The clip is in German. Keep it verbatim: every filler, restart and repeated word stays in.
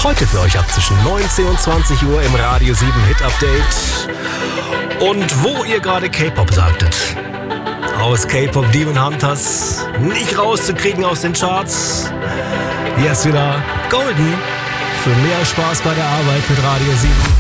Heute für euch ab zwischen neunzehn und zwanzig Uhr im Radio sieben Hit Update. Und wo ihr gerade K-Pop sagtet, aus K-Pop Demon Hunters nicht rauszukriegen aus den Charts, hier ist wieder Golden für mehr Spaß bei der Arbeit mit Radio sieben.